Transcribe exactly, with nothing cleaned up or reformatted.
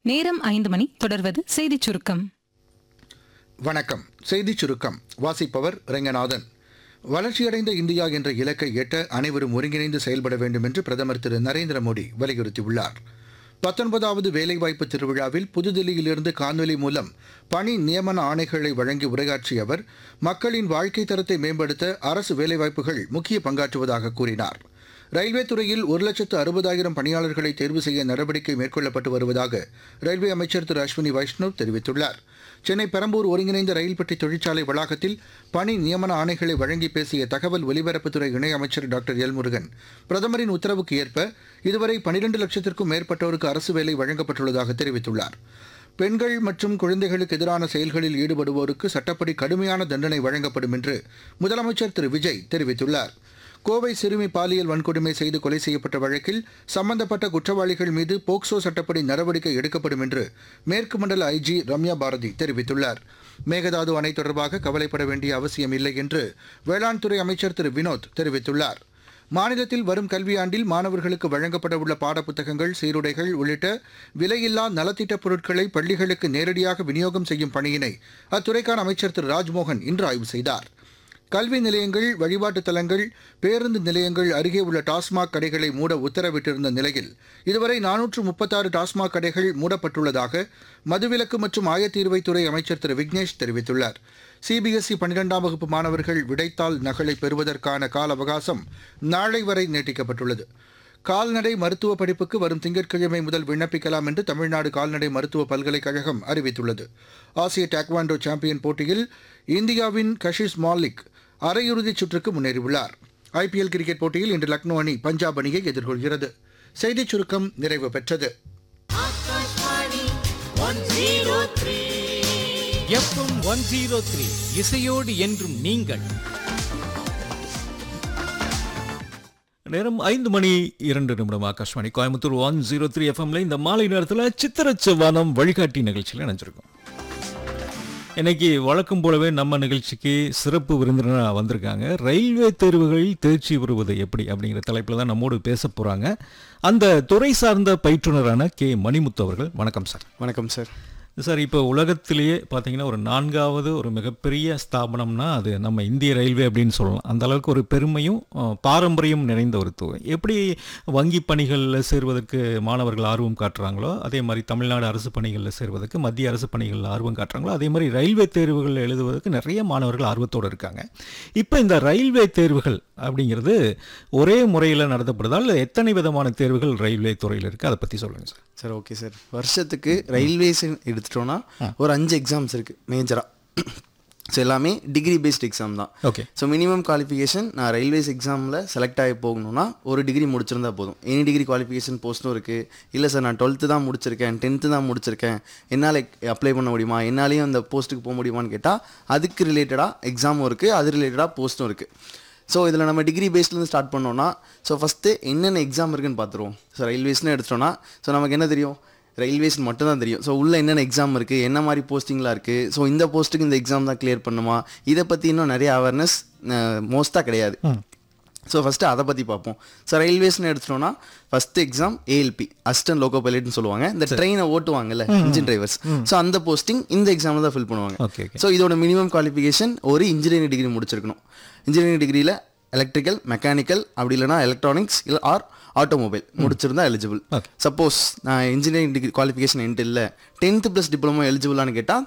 நேரம் ஐந்து மணி. தொடர்வது செய்திச் சுருக்கம். வணக்கம். செய்திச் சுருக்கம் வாசிப்பவர் ரெங்கநாதன். வளர்ச்சியடைந்த இந்தியா என்ற இலக்கை எட்ட அனைவரும் ஒருங்கிணைந்து செயல்பட வேண்டும் என்று பிரதமர் திரு நரேந்திர மோடி வலியுறுத்தியுள்ளார். பத்தொன்பதாவது வேலைவாய்ப்பு திருவிழாவில் புதுதில்லியிலிருந்து காணொலி மூலம் பணி நியமன ஆணைகளை வழங்கி உரையாற்றிய அவர், மக்களின் வாழ்க்கை தரத்தை மேம்படுத்த அரசு வேலைவாய்ப்புகள் முக்கிய பங்காற்றுவதாக கூறினார். ரயில்வே துறையில் ஒரு லட்சத்து அறுபதாயிரம் பணியாளர்களை தேர்வு செய்ய நடவடிக்கை மேற்கொள்ளப்பட்டு வருவதாக ரயில்வே அமைச்சர் திரு அஸ்வினி வைஷ்ணவ் தெரிவித்துள்ளார். சென்னை பெரம்பூர் ஒருங்கிணைந்த ரயில் பெட்டி தொழிற்சாலை வளாகத்தில் பணி நியமன ஆணைகளை வழங்கி பேசிய தகவல் ஒலிபரப்புத்துறை இணையமைச்சர் டாக்டர் எல் முருகன், பிரதமரின் உத்தரவுக்கு ஏற்ப இதுவரை பனிரெண்டு லட்சத்திற்கும் மேற்பட்டோருக்கு அரசு வேலை வழங்கப்பட்டுள்ளதாக தெரிவித்துள்ளார். பெண்கள் மற்றும் குழந்தைகளுக்கு எதிரான செயல்களில் ஈடுபடுவோருக்கு சட்டப்படி கடுமையான தண்டனை வழங்கப்படும் என்று முதலமைச்சர் திரு விஜய் தெரிவித்துள்ளார். கோவை சிறுமி பாலியல் வன்கொடுமை செய்து கொலை செய்யப்பட்ட வழக்கில் சம்பந்தப்பட்ட குற்றவாளிகள் மீது போக்சோ சட்டப்படி நடவடிக்கை எடுக்கப்படும் என்று மேற்கு மண்டல ஐஜி ரம்யா பாரதி தெரிவித்துள்ளார். மேகதாது அணை தொடர்பாக கவலைப்பட வேண்டிய அவசியம் இல்லை என்று வேளாண் துறை அமைச்சர் திரு வினோத் தெரிவித்துள்ளார். மாநிலத்தில் வரும் கல்வியாண்டில் மாணவர்களுக்கு வழங்கப்பட உள்ள பாடப்புத்தகங்கள், சீருடைகள் உள்ளிட்ட விலையில்லா நலத்திட்டப் பொருட்களை பள்ளிகளுக்கு நேரடியாக விநியோகம் செய்யும் பணியினை அத்துறைக்கான அமைச்சர் திரு ராஜ்மோகன் இன்று ஆய்வு செய்தார். கல்வி நிலையங்கள், வழிபாட்டுத் தலங்கள், பேருந்து நிலையங்கள் அருகே உள்ள டாஸ்மாக் கடைகளை மூட உத்தரவிட்டிருந்த நிலையில் இதுவரை நானூற்று முப்பத்தாறு டாஸ்மாக் கடைகள் மூடப்பட்டுள்ளதாக மதுவிலக்கு மற்றும் ஆயத்தீர்வைத்துறை அமைச்சர் திரு விக்னேஷ் தெரிவித்துள்ளார். சிபிஎஸ்இ பன்னிரெண்டாம் வகுப்பு மாணவர்கள் விடைத்தாள் நகலை பெறுவதற்கான கால அவகாசம் நாளை வரை நீட்டிக்கப்பட்டுள்ளது. கால்நடை மருத்துவ படிப்புக்கு வரும் திங்கட்கிழமை முதல் விண்ணப்பிக்கலாம் என்று தமிழ்நாடு கால்நடை மருத்துவ பல்கலைக்கழகம் அறிவித்துள்ளது. ஆசிய டாக்வாண்டோ சாம்பியன் போட்டியில் இந்தியாவின் கஷிஷ் மாலிக் அரையிறுதிச் சுற்றுக்கு முன்னேறியுள்ளார். ஐபிஎல் கிரிக்கெட் போட்டியில் இன்று லக்னோ அணி பஞ்சாப் அணியை எதிர்கொள்கிறது. செய்திச் சுருக்கம் நிறைவு பெற்றது. எஃப்எம் ஒன் ஜீரோ த்ரீ இசையோடு என்றும் நீங்கள். நேரம் ஐந்து மணி இரண்டு நிமிடம். Akashvani Coimbatore one zero three எஃப்எம்ல இந்த மாலை நேரத்தில் சித்திரச்சவானம் வழிகாட்டி நிகழ்ச்சியில் நினைச்சிருக்கோம். இன்னைக்கு வழக்கம் போலவே நம்ம நிகழ்ச்சிக்கு சிறப்பு விருந்தினராக வந்திருக்காங்க. ரயில்வே தேர்வுகளில் தேர்ச்சி பெறுவது எப்படி அப்படிங்கிற தலைப்பில் தான் நம்மோடு பேச போகிறாங்க. அந்த துறை சார்ந்த பயிற்றுனரான கே மணிமுத்து அவர்கள். வணக்கம் சார். வணக்கம் சார். சார், இப்போ உலகத்திலேயே பார்த்தீங்கன்னா ஒரு நான்காவது ஒரு மிகப்பெரிய ஸ்தாபனம்னா அது நம்ம இந்திய ரயில்வே அப்படின்னு சொல்லலாம். அந்த அளவுக்கு ஒரு பெருமையும் பாரம்பரியம் நிறைந்த ஒரு துறை. எப்படி வங்கி பணிகளில் சேர்வதற்கு மாணவர்கள் ஆர்வம் காட்டுறாங்களோ, அதே மாதிரி தமிழ்நாடு அரசு பணிகளில் சேர்வதற்கு மத்திய அரசு பணிகளில் ஆர்வம் காட்டுறாங்களோ, அதே மாதிரி ரயில்வே தேர்வுகள் எழுதுவதற்கு நிறைய மாணவர்கள் ஆர்வத்தோடு இருக்காங்க. இப்போ இந்த ரயில்வே தேர்வுகள் அப்படிங்கிறது ஒரே முறையில் நடத்தப்படுதா, இல்லை எத்தனை விதமான தேர்வுகள் ரயில்வே துறையில் இருக்குது, அதை பற்றி சொல்லுங்கள் சார். Sir okay sir. வருஷத்துக்கு ரயில்வேஸ் எடுத்துட்டோன்னா ஒரு அஞ்சு எக்ஸாம்ஸ் இருக்குது மேஜராக. ஸோ எல்லாமே டிகிரி பேஸ்ட் எக்ஸாம் தான். ஓகே. ஸோ மினிமம் குவாலிஃபிகேஷன், நான் ரயில்வேஸ் எக்ஸாமில் செலக்ட் ஆகி போகணுன்னா ஒரு டிகிரி முடிச்சிருந்தா போதும். எனி டிகிரி குவாலிஃபிகேஷன் போஸ்ட்டும் இருக்குது. இல்லை சார் நான் டுவெல்த்து தான் முடிச்சிருக்கேன், டென்த்து தான் முடிச்சிருக்கேன், என்னால் அப்ளை பண்ண முடியுமா, என்னாலையும் அந்த போஸ்ட்டுக்கு போக முடியுமான்னு கேட்டால் அதுக்கு ரிலேட்டடாக எக்ஸாமும் இருக்குது, அது ரிலேட்டடாக போஸ்ட்டும் இருக்குது. ஸோ இதில் நம்ம டிகிரி பேஸ்லேருந்து ஸ்டார்ட் பண்ணோன்னா, ஸோ ஃபஸ்ட்டு என்னென்ன எக்ஸாம் இருக்குதுன்னு பார்த்துருவோம். ஸோ ரயில்வேஸ்னு எடுத்துட்டோன்னா ஸோ நமக்கு என்ன தெரியும், ரயில்வேஸ் மட்டும் தான் தெரியும். ஸோ உள்ளே என்னென்ன எக்ஸாம் இருக்குது, என்ன மாதிரி போஸ்டிங்லாம் இருக்குது, ஸோ இந்த போஸ்ட்டுக்கு இந்த எக்ஸாம் தான் கிளியர் பண்ணுமா, இதை பற்றி இன்னும் நிறைய அவேர்னஸ் மோஸ்ட்டாக கிடையாது. ஸோ ஃபஸ்ட்டு அதை பற்றி பார்ப்போம். So ரயில்வேஸ்னு எடுத்துட்டோன்னா first exam ALP, assistant logo பைலட்னு சொல்லுவாங்க. இந்த ட்ரெயினை ஓட்டுவாங்கல்ல இன்ஜின் டிரைவர்ஸ், ஸோ அந்த போஸ்டிங் இந்த எக்ஸாமில் தான் ஃபில் பண்ணுவாங்க. ஸோ இதோட மினிமம் குவாலிஃபிகேஷன் ஒரு இன்ஜினியரிங் டிகிரி முடிச்சிருக்கணும். இன்ஜினியரிங் டிகிரியில் எலக்ட்ரிக்கல், மெக்கானிக்கல், அப்படி இல்லைனா எலக்ட்ரானிக்ஸ் இல்லை ஆர் ஆட்டோமொபைல் முடிச்சிருந்தா எலிஜிபிள். சப்போஸ் நான் இன்ஜினியரிங் டிகிரி குவாலிஃபிகேஷன் என்ட்டு இல்லை, டென்த்து ப்ளஸ் டிப்ளமோ எலிஜிபிளானு கேட்டால்